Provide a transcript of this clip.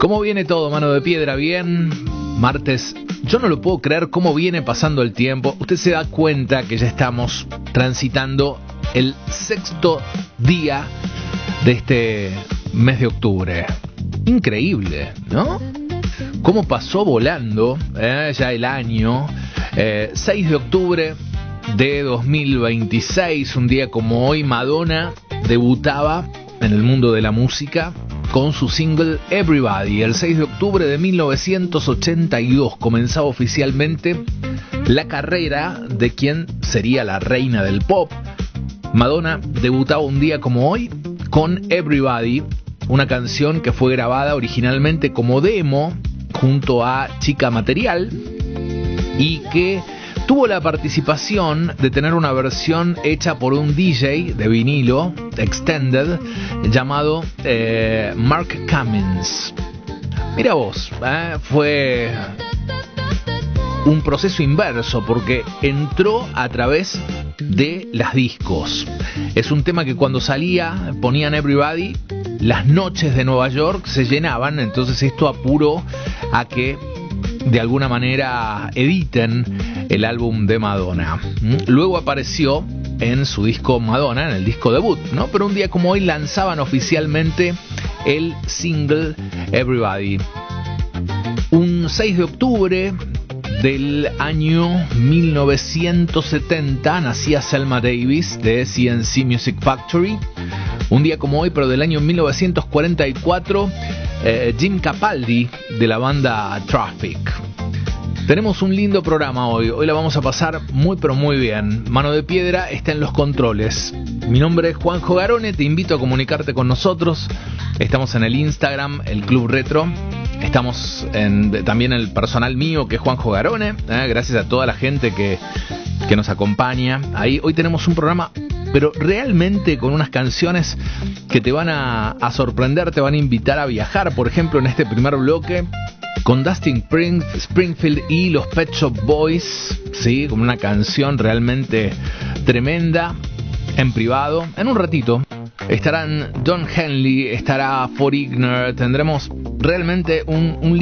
¿Cómo viene todo, mano de piedra? Bien, martes. Yo no lo puedo creer cómo viene pasando el tiempo. Usted se da cuenta que ya estamos transitando el sexto día de este mes de octubre. Increíble, ¿no? Cómo pasó volando ya el año. 6 de octubre de 2026, un día como hoy, Madonna debutaba en el mundo de la música con su single Everybody. El 6 de octubre de 1982 comenzaba oficialmente la carrera de quien sería la reina del pop. Madonna debutaba un día como hoy con Everybody, una canción que fue grabada originalmente como demo junto a Chica Material y que tuvo la participación de tener una versión hecha por un DJ de vinilo extended llamado Mark Cummins. Mira vos, fue un proceso inverso porque entró a través de las discos. Es un tema que cuando salía ponían Everybody, las noches de Nueva York se llenaban, entonces esto apuró a que de alguna manera editen el álbum de Madonna. Luego apareció en su disco Madonna, en el disco debut, ¿no? Pero un día como hoy lanzaban oficialmente el single Everybody. Un 6 de octubre del año 1970 nacía Selma Davis de CNC Music Factory. Un día como hoy, pero del año 1944, Jim Capaldi de la banda Traffic. Tenemos un lindo programa hoy. Hoy la vamos a pasar muy pero muy bien. Mano de Piedra está en los controles. Mi nombre es Juanjo Garone. Te invito a comunicarte con nosotros. Estamos en el Instagram, el Club Retro. Estamos también en el personal mío, que es Juanjo Garone. Gracias a toda la gente que nos acompaña. Ahí hoy tenemos un programa, pero realmente con unas canciones que te van a sorprender, te van a invitar a viajar. Por ejemplo, en este primer bloque, con Dustin Springfield y los Pet Shop Boys, ¿sí? Con una canción realmente tremenda, en privado. En un ratito estarán Don Henley, estará For Ignore, tendremos realmente un